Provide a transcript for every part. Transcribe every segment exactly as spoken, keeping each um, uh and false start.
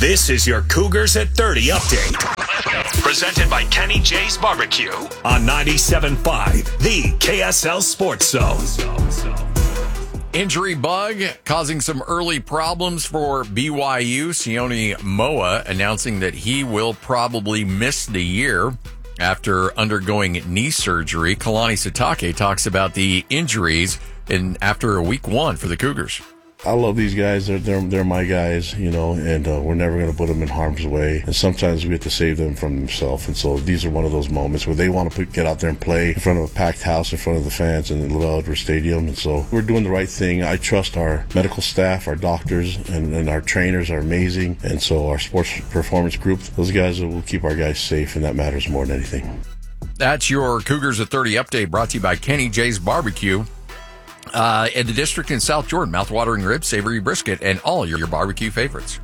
This is your Cougars at thirty update. Presented by Kenny J's Barbecue on ninety-seven point five, the K S L Sports Zone. Injury bug causing some early problems for B Y U. Sione Moa announcing that he will probably miss the year after undergoing knee surgery. Kalani Sitake talks about the injuries in after week one for the Cougars. I love these guys. They're they're, they're my guys, you know, and uh, we're never going to put them in harm's way. And sometimes we have to save them from themselves. And so these are one of those moments where they want to put, get out there and play in front of a packed house, in front of the fans in the Little Edward Stadium. And so we're doing the right thing. I trust our medical staff, our doctors, and, and our trainers are amazing. And so our sports performance group, those guys will keep our guys safe, and that matters more than anything. That's your Cougars at thirty update brought to you by Kenny J's Barbecue. Uh, in the district in South Jordan, mouth-watering ribs, savory brisket, and all your, your barbecue favorites.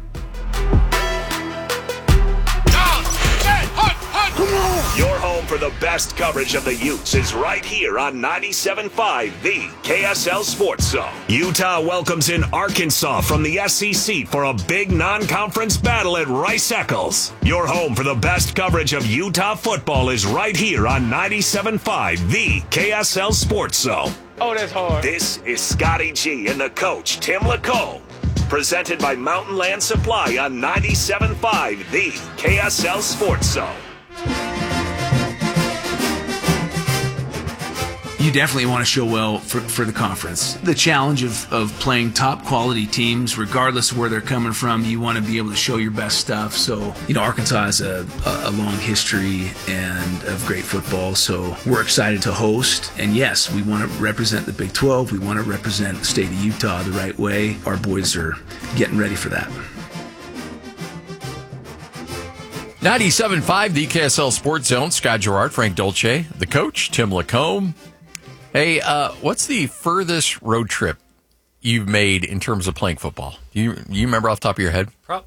Your home for the best coverage of the Utes is right here on ninety-seven point five, the K S L Sports Zone. Utah welcomes in Arkansas from the S E C for a big non-conference battle at Rice-Eccles. Your home for the best coverage of Utah football is right here on ninety-seven point five, the K S L Sports Zone. Oh, that's hard. This is Scotty G and the coach, Tim Lacombe. Presented by Mountain Land Supply on ninety-seven point five, the K S L Sports Zone. You definitely want to show well for, for the conference. The challenge of, of playing top quality teams, regardless of where they're coming from, you want to be able to show your best stuff. So, you know, Arkansas has a, a, a long history and of great football, so we're excited to host. And yes, we want to represent the Big twelve. We want to represent the state of Utah the right way. Our boys are getting ready for that. ninety-seven point five, the K S L Sports Zone. Scott Gerard, Frank Dolce, the coach, Tim Lacombe. Hey, uh, what's the furthest road trip you've made in terms of playing football? You you remember off the top of your head? Pro-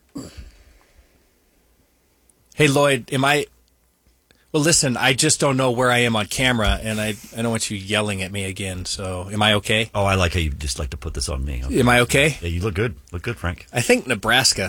hey, Lloyd, am I... Well, listen, I just don't know where I am on camera, and I, I don't want you yelling at me again, so am I okay? Oh, I like how you just like to put this on me. Okay. Am I okay? Yeah, you look good. Look good, Frank. I think Nebraska.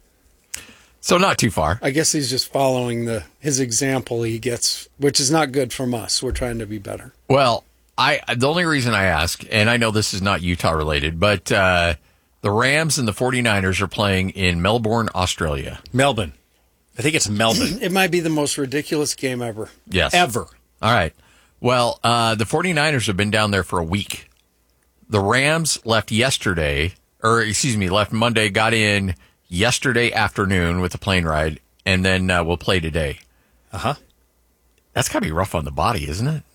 So not too far. I guess he's just following the his example he gets, which is not good from us. We're trying to be better. Well, I the only reason I ask, and I know this is not Utah related, but uh, the Rams and the forty-niners are playing in Melbourne, Australia. Melbourne. I think it's Melbourne. It might be the most ridiculous game ever. Yes. Ever. All right. Well, uh, the forty-niners have been down there for a week. The Rams left yesterday, or excuse me, left Monday, got in yesterday afternoon with a plane ride, and then uh, we'll play today. Uh-huh. That's got to be rough on the body, isn't it?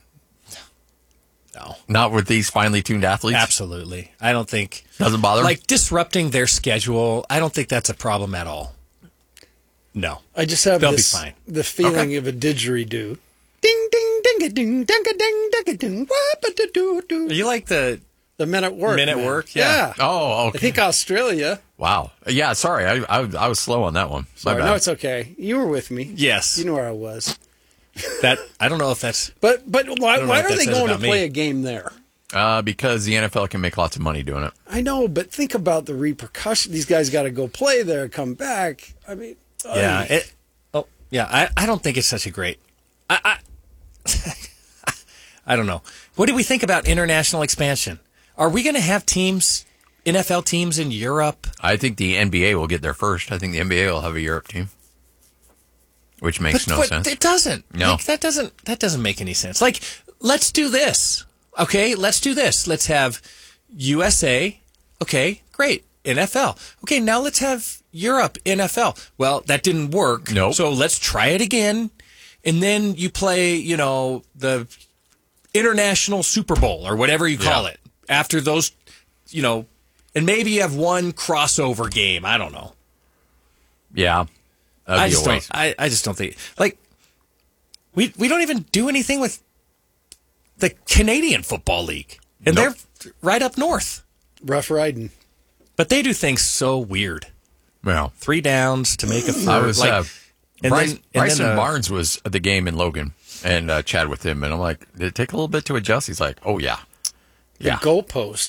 No. Not with these finely tuned athletes? Absolutely. I don't think... Doesn't bother? Like, disrupting their schedule, I don't think that's a problem at all. No. I just have They'll this, be fine. the feeling Okay. of a didgeridoo. Ding, ding, ding, a ding, ding, a ding, ding, a ding, wah-ba-da-doo-doo. You like the... The men at work. Men at man. work? Yeah. Oh, okay. I think Australia. Wow. Yeah, sorry. I, I I was slow on that one. My Sorry, bad. no, it's okay. You were with me. Yes. You knew where I was. That I don't know if that's... But but why, I don't know why what are that they says going to about play me. a game there? Uh, because the N F L can make lots of money doing it. I know, but think about the repercussion. These guys got to go play there, come back. I mean, Yeah. ay. It, oh, yeah. I, I don't think it's such a great... I, I, I don't know. What do we think about international expansion? Are we going to have teams, N F L teams in Europe? I think the N B A will get there first. I think the N B A will have a Europe team, which makes but, no but sense. It doesn't. No. Like, that doesn't. That doesn't make any sense. Like, let's do this. Okay, let's do this. Let's have U S A. Okay, great. N F L. Okay, now let's have Europe N F L. Well, that didn't work. Nope. So let's try it again, and then you play, you know, the International Super Bowl or whatever you call Yeah. it after those, you know, and maybe you have one crossover game. I don't know. Yeah. That'd I be just a don't. waste. I, I just don't think like we we don't even do anything with the Canadian Football League, and Nope. they're right up north. rough riding. But they do things so weird. Well, Three downs to make a third. I was like, uh, and Bryce, then, and Bryson then, uh, Barnes was at the game in Logan and uh, chatted with him, and I'm like, did it take a little bit to adjust? He's like, oh yeah, The yeah, goalpost.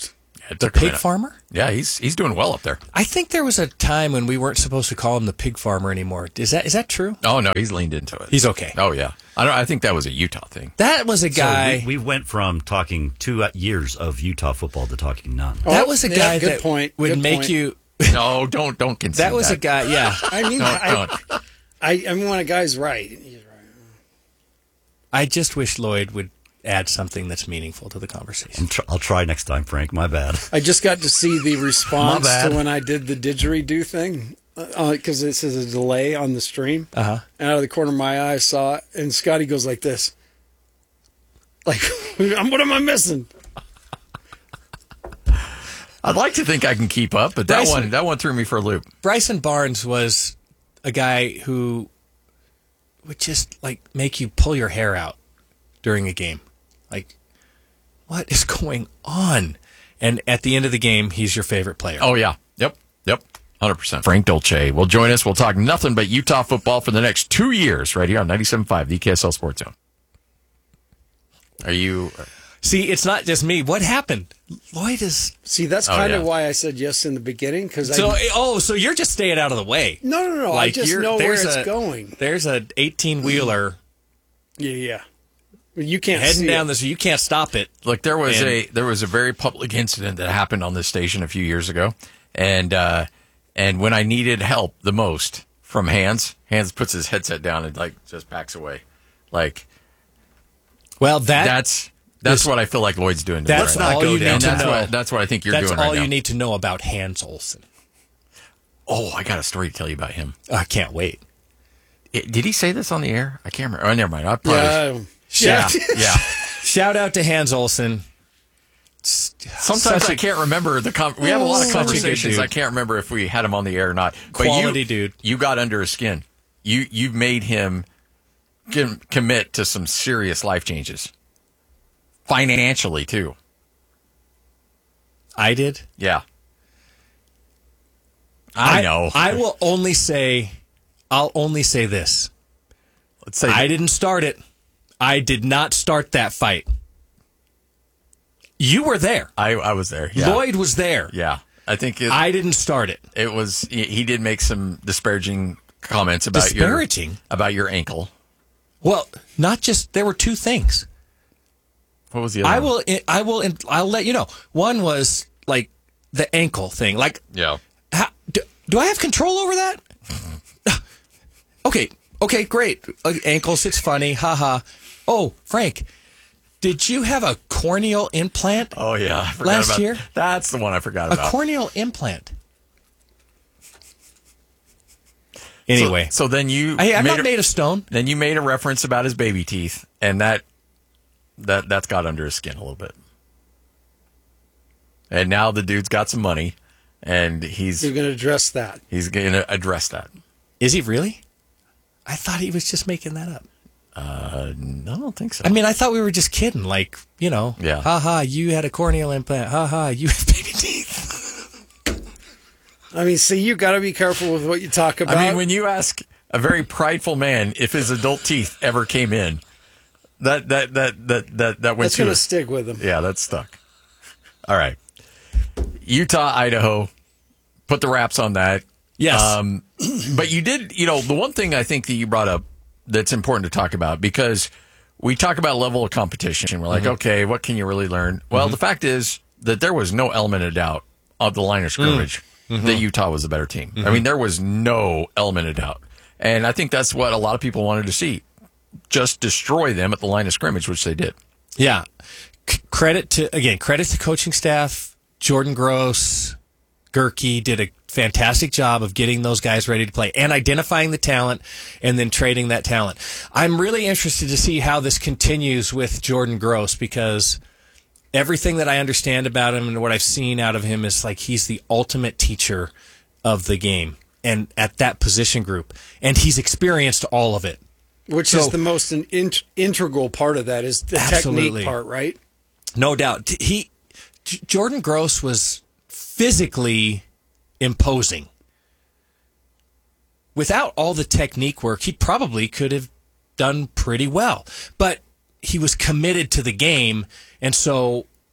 It The took a pig minute. farmer? Yeah, he's he's doing well up there. I think there was a time when we weren't supposed to call him the pig farmer anymore. Is that is that true? Oh no, he's leaned into it. He's okay. Oh yeah, I don't. I think that was a Utah thing. That was a guy. So we, we went from talking two years of Utah football to talking none. that was a yeah, guy good that point, would good make point. you. No, don't don't concede That was a guy. Yeah, I mean, Don't, I, don't. I, I mean, when a guy's right, he's right. I just wish Lloyd would add something that's meaningful to the conversation. I'm tr- I'll try next time, Frank. My bad. I just got to see the response My bad. to when I did the didgeridoo thing because this is a delay on the stream. Uh huh. And out of the corner of my eye, I saw it, and Scotty goes like this, like, "What am I missing?" I'd like to think I can keep up, but that Bryson- one that one threw me for a loop. Bryson Barnes was a guy who would just like make you pull your hair out during a game. Like, what is going on? And at the end of the game, he's your favorite player. Oh yeah, yep, yep, one hundred percent. Frank Dolce will join us. We'll talk nothing but Utah football for the next two years, right here on ninety-seven point five, the K S L Sports Zone. Are you? See, it's not just me. What happened? Lloyd is See, that's Oh, kind of yeah. why I said yes in the beginning because so. I Oh, so you're just staying out of the way. no, no, no. I Like, just you're- know where there's it's a- going. There's a eighteen wheeler Yeah, yeah. You can't heading see down it. this. You can't stop it. Look, there was And- a there was a very public incident that happened on this station a few years ago, and uh, and when I needed help the most from Hans, Hans puts his headset down and like just backs away, like Well, that that's that's this- what I feel like Lloyd's doing. To me that's right now. all you need And to that's know. what that's what I think you're That's doing all right you now. need to know about Hans Olsen. Oh, I got a story to tell you about him. I can't wait. It- did he say this on the air? I can't remember. Oh, never mind. I probably. Yeah, Yeah, yeah. Shout out to Hans Olsen. Sometimes Such I a- can't remember the. Com- we have a lot of Such a good conversations. dude. I can't remember if we had him on the air or not. But Quality you, dude. You got under his skin. You you made him com- commit to some serious life changes, financially too. I did. Yeah, I, know. I will only say, I'll only say this. Let's say I didn't start it. I did not start that fight. You were there. I, I was there. Yeah. Lloyd was there. Yeah, I think it, I didn't start it. it was. He, he did make some disparaging comments about Disparaging? your about your ankle. Well, not just there were two things. What was the other? I one? will. I will. I'll let you know. One was like the ankle thing. Like, Yeah. how, do, do I have control over that? okay. Okay. Great. Uh, ankles. It's funny. Haha. Oh, Frank, did you have a corneal implant? Oh yeah, I forgot Last about, year? That's the one I forgot A about. corneal implant. Anyway, so, so then you, I, I'm made not a, made of stone. then you made a reference about his baby teeth, and that that that's got under his skin a little bit. And now the dude's got some money, and he's you're going to address that. he's going to address that. Is he really? I thought he was just making that up. Uh, no, I don't think so. I mean, I thought we were just kidding. Like, you know, Yeah. ha ha, you had a corneal implant. Ha ha, you have baby teeth. I mean, see, you got to be careful with what you talk about. I mean, when you ask a very prideful man if his adult teeth ever came in, that that that that that that went that's to going to his- stick with him. Yeah, that's stuck. All right. Utah, Idaho, put the wraps on that. Yes. Um, but you did, you know, the one thing I think that you brought up that's important to talk about, because we talk about level of competition. We're like, okay, what can you really learn? Well, the fact is that there was no element of doubt of the line of scrimmage that Utah was the better team. I mean, there was no element of doubt. And I think that's what a lot of people wanted to see. Just destroy them at the line of scrimmage, which they did. Yeah. C- credit to, again, credit to coaching staff. Jordan Gross, Gerke did a fantastic job of getting those guys ready to play and identifying the talent and then trading that talent. I'm really interested to see how this continues with Jordan Gross, because everything that I understand about him and what I've seen out of him is like he's the ultimate teacher of the game and at that position group. And he's experienced all of it. Which So- is the most in, int- integral part of that is the Absolutely. technique part, right? No doubt. He J- Jordan Gross was physically imposing. Without all the technique work, he probably could have done pretty well. But he was committed to the game, and so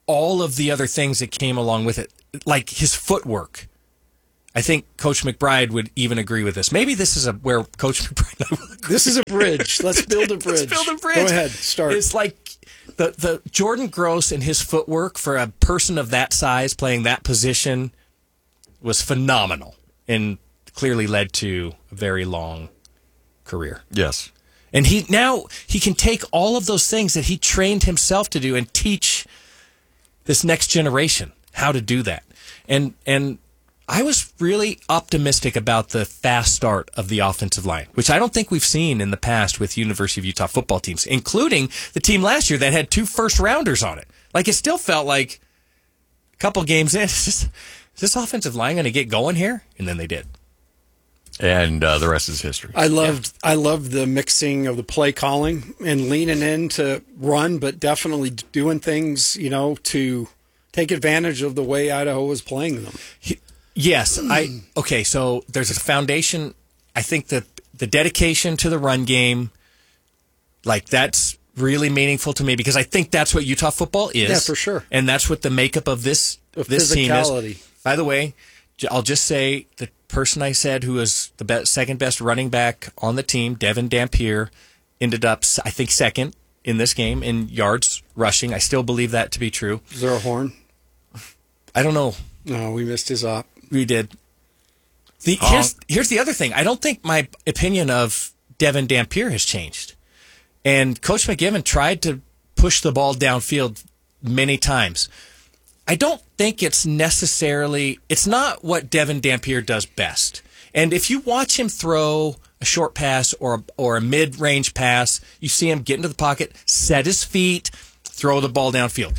all of the other things that came along with it, like his footwork. I think Coach McBride would even agree with this. Maybe this is a where Coach McBride will agree. This is a bridge. Let's build a bridge. Let's build a bridge. Go ahead, start. It's like the the Jordan Gross and his footwork for a person of that size playing that position was phenomenal and clearly led to a very long career. Yes. And he now he can take all of those things that he trained himself to do and teach this next generation how to do that. And and I was really optimistic about the fast start of the offensive line, which I don't think we've seen in the past with University of Utah football teams, including the team last year that had two first rounders on it. Like, it still felt like a couple games in, is this, is this offensive line going to get going here? And then they did. And uh, the rest is history. I loved yeah. I loved the mixing of the play calling and leaning in to run, but definitely doing things, you know, to take advantage of the way Idaho was playing them. He, Yes, I okay. So there's a foundation. I think that the dedication to the run game, like that's really meaningful to me because I think that's what Utah football is. Yeah, for sure. And that's what the makeup of this the this team physicality. is. By the way, I'll just say the person I said who was the best, second best running back on the team, Devin Dampier, ended up I think second in this game in yards rushing. I still believe that to be true. Is there a horn? I don't know. No, we missed his op. We did. The, here's, here's the other thing. I don't think my opinion of Devin Dampier has changed. And Coach McGiven tried to push the ball downfield many times. I don't think it's necessarily, it's not what Devin Dampier does best. And if you watch him throw a short pass or, or a mid-range pass, you see him get into the pocket, set his feet, throw the ball downfield.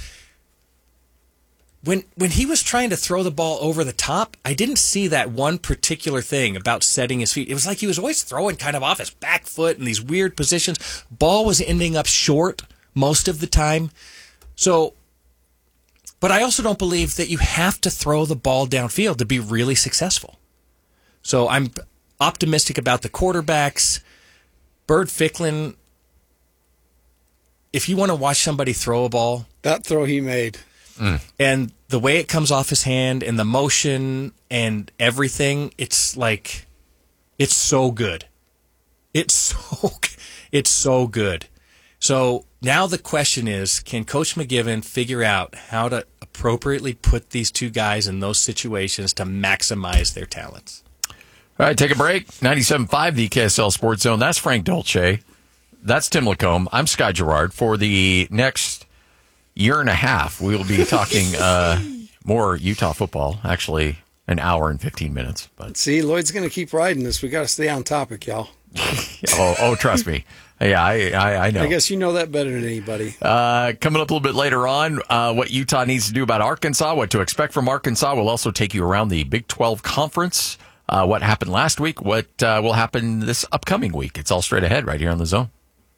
When when he was trying to throw the ball over the top, I didn't see that one particular thing about setting his feet. It was like he was always throwing kind of off his back foot in these weird positions. Ball was ending up short most of the time. So, but I also don't believe that you have to throw the ball downfield to be really successful. So I'm optimistic about the quarterbacks. Bird Ficklin, if you want to watch somebody throw a ball. That throw he made. Mm. And the way it comes off his hand and the motion and everything, it's like, it's so good. It's so, it's so good. So now the question is, can Coach McGiven figure out how to appropriately put these two guys in those situations to maximize their talents? All right, take a break. ninety-seven point five, the K S L Sports Zone. That's Frank Dolce. That's Tim Lacombe. I'm Scott Gerard. For the next year and a half, we will be talking uh, more Utah football. Actually, an hour and fifteen minutes. But see, Lloyd's going to keep riding this. We got to stay on topic, y'all. oh, oh, trust me. Yeah, I, I, I know. I guess you know that better than anybody. Uh, coming up a little bit later on, uh, what Utah needs to do about Arkansas, what to expect from Arkansas. We'll also take you around the Big twelve Conference, uh, what happened last week, what uh, will happen this upcoming week. It's all straight ahead right here on The Zone.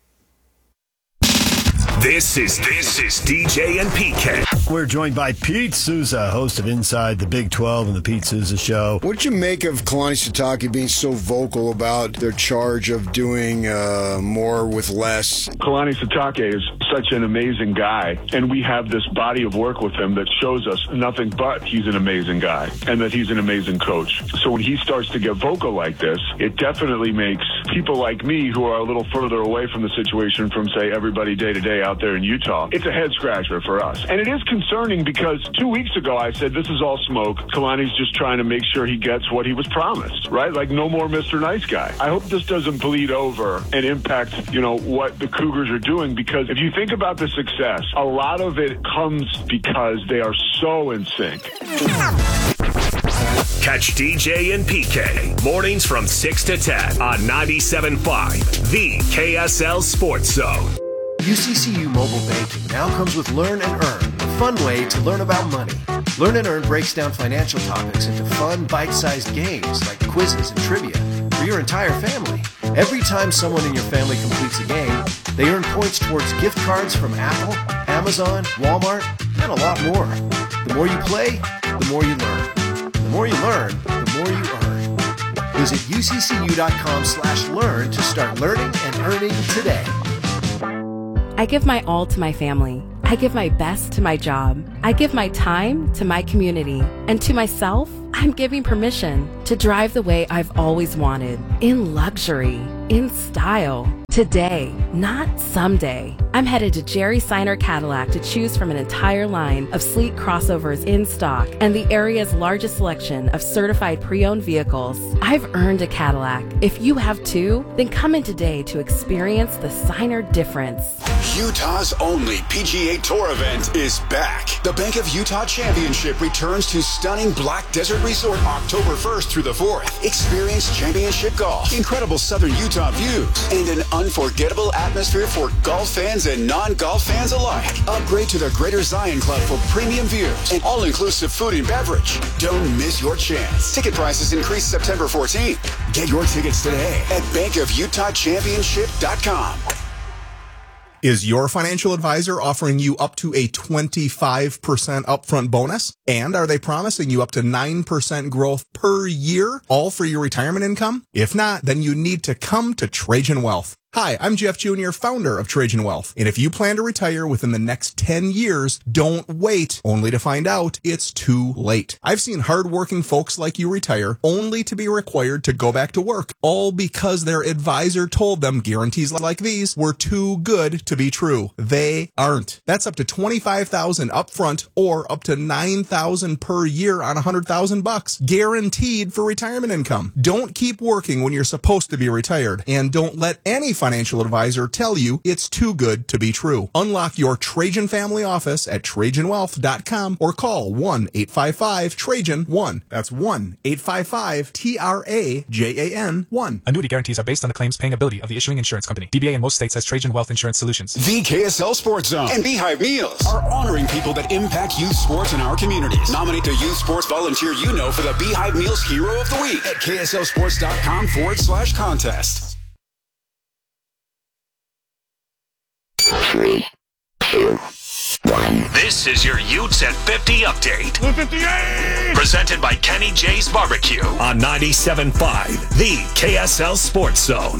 This is this is D J and P K. We're joined by Pete Souza, host of Inside the Big twelve and the Pete Souza Show. What did you make of Kalani Sitake being so vocal about their charge of doing uh, more with less? Kalani Sitake is such an amazing guy, and we have this body of work with him that shows us nothing but he's an amazing guy and that he's an amazing coach. So when he starts to get vocal like this, it definitely makes people like me who are a little further away from the situation from, say, everybody day to day out there in Utah, it's a head scratcher for us. And it is concerning because two weeks ago I said this is all smoke. Kalani's just trying to make sure he gets what he was promised, right? Like no more Mister Nice Guy. I hope this doesn't bleed over and impact, you know, what the Cougars are doing, because if you think about the success, a lot of it comes because they are so in sync. Catch D J and P K mornings from six to ten on ninety-seven point five, the K S L Sports Zone. U C C U Mobile Banking now comes with Learn and Earn, a fun way to learn about money. Learn and Earn breaks down financial topics into fun, bite-sized games like quizzes and trivia for your entire family. Every time someone in your family completes a game, they earn points towards gift cards from Apple, Amazon, Walmart, and a lot more. The more you play, the more you learn. The more you learn, the more you earn. Visit uccu.com slash learn to start learning and earning today. I give my all to my family. I I give my best to my job. I give my time to my community. And to myself, I'm giving permission to drive the way I've always wanted. In luxury, in style. Today, not someday. I'm headed to Jerry Seiner Cadillac to choose from an entire line of sleek crossovers in stock and the area's largest selection of certified pre-owned vehicles. I've earned a Cadillac. If you have too, then come in today to experience the Seiner difference. Utah's only P G A Tour event is back. The Bank of Utah Championship returns to stunning Black Desert Resort October first through the fourth. Experience championship golf, incredible southern Utah views, and an unforgettable atmosphere for golf fans and non-golf fans alike. Upgrade to the Greater Zion Club for premium views and all-inclusive food and beverage. Don't miss your chance. Ticket prices increase September fourteenth. Get your tickets today at bank of utah championship dot com. Is your financial advisor offering you up to a twenty-five percent upfront bonus? And are they promising you up to nine percent growth per year, all for your retirement income? If not, then you need to come to Trajan Wealth. Hi, I'm Jeff Junior, founder of Trajan Wealth. And if you plan to retire within the next ten years, don't wait only to find out it's too late. I've seen hardworking folks like you retire only to be required to go back to work, all because their advisor told them guarantees like these were too good to be true. They aren't. That's up to twenty-five thousand dollars upfront or up to nine thousand dollars per year on one hundred thousand bucks, guaranteed for retirement income. Don't keep working when you're supposed to be retired, and don't let any financial advisor tell you it's too good to be true. Unlock your Trajan family office at trajan wealth dot com or call one eight five five Trajan one. That's one eight five five T R A J A N one. Annuity guarantees are based on the claims paying ability of the issuing insurance company. D B A in most states has Trajan Wealth Insurance Solutions. The K S L Sports Zone and Beehive Meals are honoring people that impact youth sports in our communities. Nominate the youth sports volunteer you know for the Beehive Meals Hero of the Week at K S L sports dot com forward slash contest. Three, two, one. This is your Utes at fifty update. fifty-eight! Presented by Kenny J's Barbecue on ninety-seven point five, the K S L Sports Zone.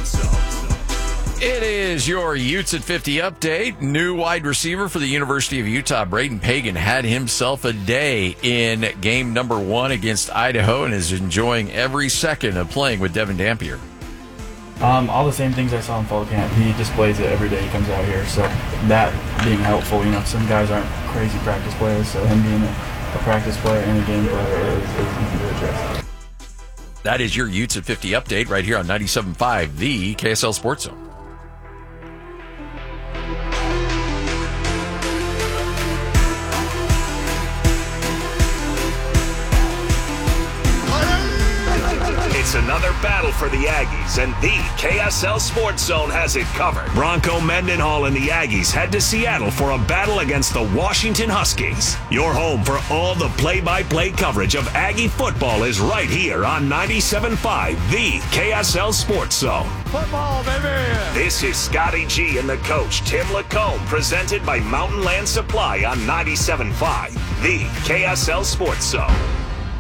It is your Utes at fifty update. New wide receiver for the University of Utah, Braden Pagan, had himself a day in game number one against Idaho and is enjoying every second of playing with Devin Dampier. Um, all the same things I saw in fall camp. He displays it every day he comes out here, so that being helpful. You know, some guys aren't crazy practice players, so him being a, a practice player and a game player is, is easy to address. That is your Utes at fifty update right here on ninety-seven point five, the K S L Sports Zone. It's another battle for the Aggies, and the K S L Sports Zone has it covered. Bronco Mendenhall and the Aggies head to Seattle for a battle against the Washington Huskies. Your home for all the play-by-play coverage of Aggie football is right here on ninety-seven point five, the K S L Sports Zone. Football, baby! This is Scotty G and the coach, Tim Lacombe, presented by Mountain Land Supply on ninety-seven point five, the K S L Sports Zone.